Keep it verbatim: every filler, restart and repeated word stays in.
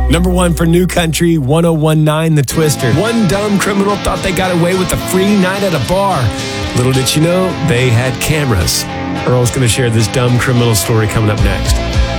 Number one for New Country, one oh one nine The Twister. One dumb criminal thought they got away with a free night at a bar. Little did you know, they had cameras. Earl's going to share this dumb criminal story coming up next.